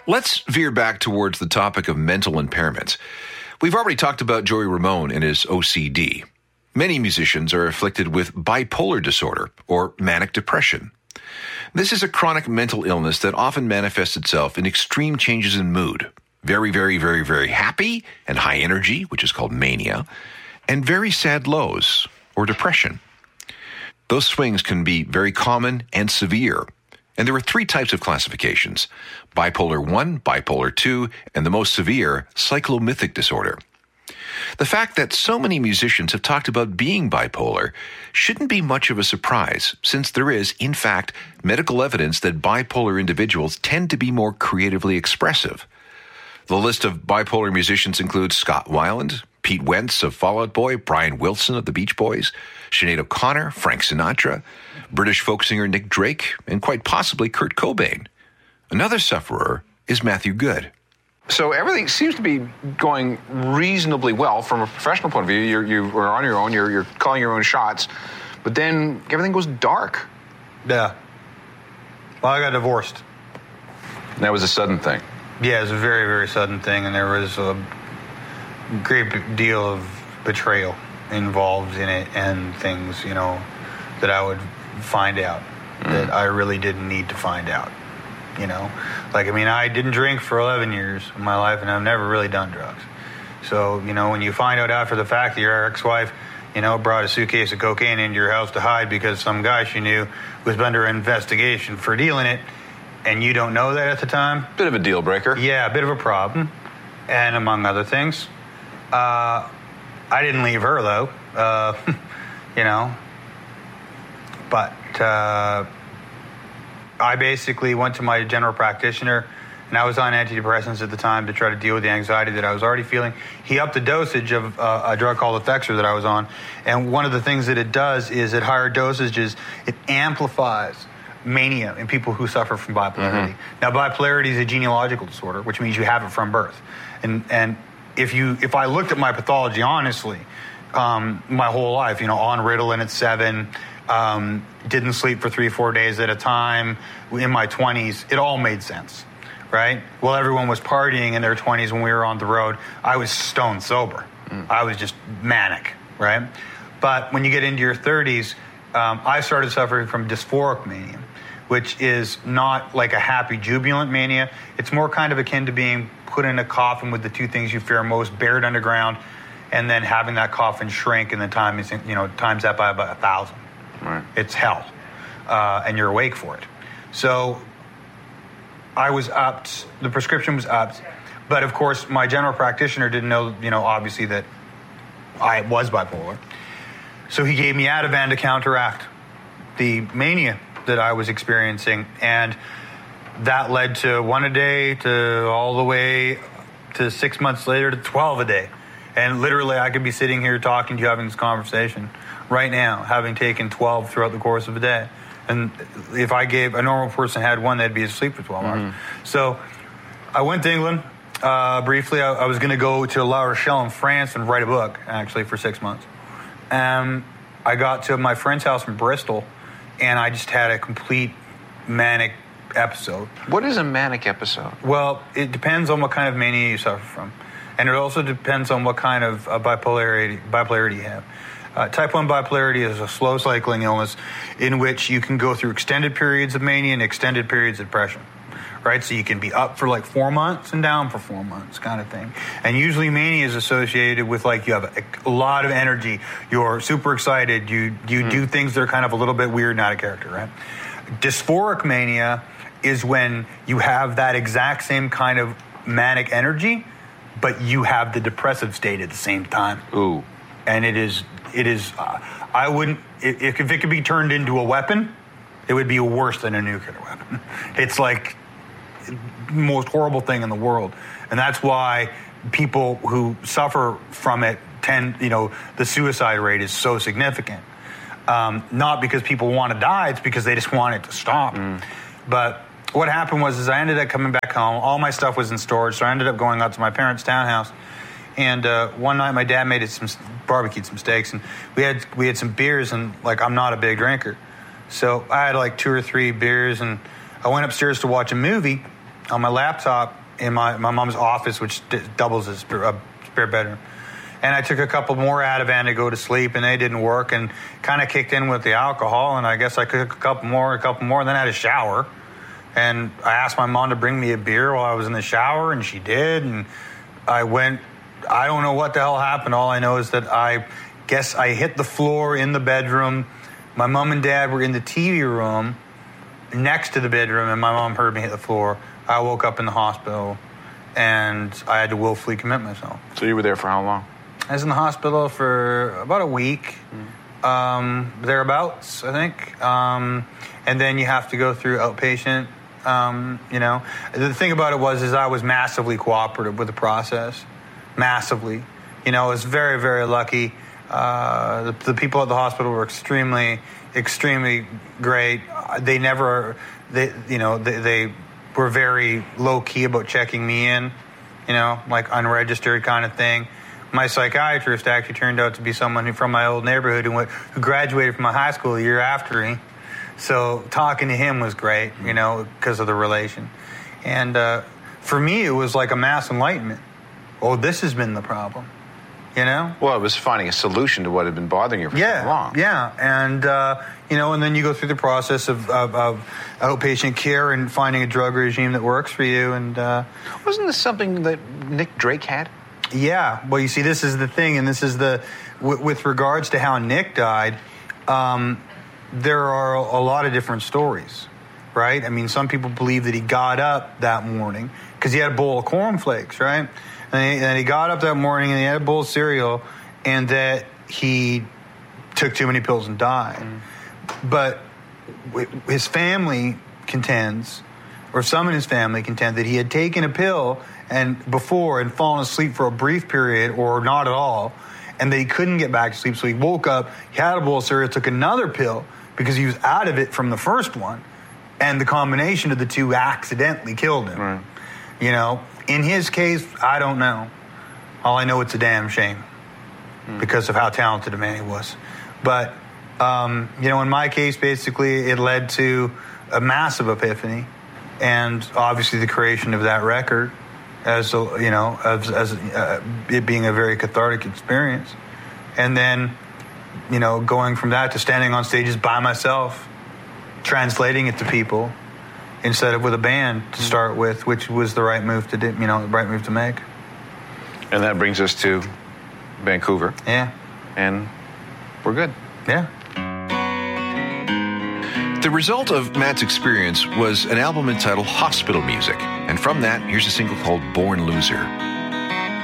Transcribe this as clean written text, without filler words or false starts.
Let's veer back towards the topic of mental impairments. We've already talked about Joey Ramone and his OCD. Many musicians are afflicted with bipolar disorder or manic depression. This is a chronic mental illness that often manifests itself in extreme changes in mood. Very, very, very, very happy and high energy, which is called mania, and very sad lows or depression. Those swings can be very common and severe. And there are three types of classifications: bipolar 1, bipolar 2, and the most severe, cyclomythic disorder. The fact that so many musicians have talked about being bipolar shouldn't be much of a surprise, since there is, in fact, medical evidence that bipolar individuals tend to be more creatively expressive. The list of bipolar musicians includes Scott Weiland, Pete Wentz of Fall Out Boy, Brian Wilson of the Beach Boys, Sinead O'Connor, Frank Sinatra, British folk singer Nick Drake, and quite possibly Kurt Cobain. Another sufferer is Matthew Good. So everything seems to be going reasonably well from a professional point of view. You are on your own, you're calling your own shots, but then everything goes dark. Yeah. Well, I got divorced. And that was a sudden thing. Yeah, it was a very, very sudden thing, and there was a great deal of betrayal involved in it, and things, that I would find out that I really didn't need to find out. I didn't drink for 11 years of my life, and I've never really done drugs. So, when you find out after the fact that your ex-wife, brought a suitcase of cocaine into your house to hide because some guy she knew was under investigation for dealing it, and you don't know that at the time. Bit of a deal breaker. Yeah, a bit of a problem. And among other things, I didn't leave her, though, But I basically went to my general practitioner, and I was on antidepressants at the time to try to deal with the anxiety that I was already feeling. He upped the dosage of a drug called Effexor that I was on, and one of the things that it does is at higher dosages, it amplifies mania in people who suffer from bipolarity. Now, bipolarity is a genealogical disorder, which means you have it from birth. And if I looked at my pathology honestly, my whole life, on Ritalin at 7, didn't sleep for 3-4 days at a time in my 20s, it all made sense, right? Well, everyone was partying in their 20s when we were on the road. I was stone sober. I was just manic, right? But when you get into your 30s, I started suffering from dysphoric mania, which is not like a happy, jubilant mania. It's more kind of akin to being put in a coffin with the two things you fear most, buried underground, and then having that coffin shrink, and then times that by about 1,000. Right. It's hell, and you're awake for it. So I was upped, the prescription was upped, but of course my general practitioner didn't know, obviously that I was bipolar. So he gave me Ativan to counteract the mania that I was experiencing, and that led to 1 a day to all the way to 6 months later to 12 a day. And literally I could be sitting here talking to you, having this conversation right now, having taken 12 throughout the course of a day. And if I gave a normal person had one, they'd be asleep for 12 hours. So I went to England briefly. I was going to go to La Rochelle in France and write a book, actually, for 6 months. I got to my friend's house in Bristol, and I just had a complete manic episode. What is a manic episode? Well, it depends on what kind of mania you suffer from. And it also depends on what kind of bipolarity you have. Type 1 bipolarity is a slow cycling illness in which you can go through extended periods of mania and extended periods of depression. Right? So you can be up for like 4 months and down for 4 months kind of thing. And usually mania is associated with you have a lot of energy. You're super excited. You do things that are kind of a little bit weird and out of character, right? Dysphoric mania is when you have that exact same kind of manic energy, but you have the depressive state at the same time. Ooh. And it is, I wouldn't, if it could be turned into a weapon, it would be worse than a nuclear weapon. It's like the most horrible thing in the world. And that's why people who suffer from it the suicide rate is so significant. Not because people want to die, it's because they just want it to stop. But what happened was I ended up coming back home. All my stuff was in storage, so I ended up going out to my parents' townhouse. And one night my dad barbecued some steaks, and we had some beers, and I'm not a big drinker. So I had 2 or 3 beers, and I went upstairs to watch a movie on my laptop in my mom's office, which doubles as a spare bedroom. And I took a couple more Ativan to go to sleep, and they didn't work, and kind of kicked in with the alcohol. And I guess I took a couple more, and then I had a shower. And I asked my mom to bring me a beer while I was in the shower, and she did. And I went, I don't know what the hell happened. All I know is that I guess I hit the floor in the bedroom. My mom and dad were in the TV room next to the bedroom, and my mom heard me hit the floor. I woke up in the hospital, and I had to willfully commit myself. So you were there for how long? I was in the hospital for about a week, thereabouts, I think. And then you have to go through outpatient. The thing about it was I was massively cooperative with the process, massively. I was very, very lucky. The people at the hospital were extremely, extremely great. They were very low key about checking me in, like unregistered kind of thing. My psychiatrist actually turned out to be someone from my old neighborhood who graduated from my high school the year after me. So talking to him was great, because of the relation. And for me, it was like a mass enlightenment. Oh, this has been the problem, Well, it was finding a solution to what had been bothering you for so long. Yeah, and, and then you go through the process of outpatient care and finding a drug regime that works for you. And wasn't this something that Nick Drake had? Yeah. Well, you see, this is the thing, and this is with regards to how Nick died, there are a lot of different stories, right? I mean, some people believe that he got up that morning because he had a bowl of cornflakes, right? And he got up that morning and he had a bowl of cereal, and that he took too many pills and died. But his family contends, or some in his family contend, that he had taken a pill before and fallen asleep for a brief period or not at all, and that he couldn't get back to sleep. So he woke up, he had a bowl of cereal, took another pill because he was out of it from the first one, and the combination of the two accidentally killed him. Right. In his case, I don't know. All I know, it's a damn shame because of how talented a man he was. But, in my case, basically, it led to a massive epiphany, and obviously the creation of that record as it being a very cathartic experience. And then, going from that to standing on stages by myself, translating it to people instead of with a band to start with, which was the right move to do, the right move to make. And that brings us to Vancouver. Yeah. And we're good. Yeah. The result of Matt's experience was an album entitled Hospital Music, and from that, here's a single called Born Loser.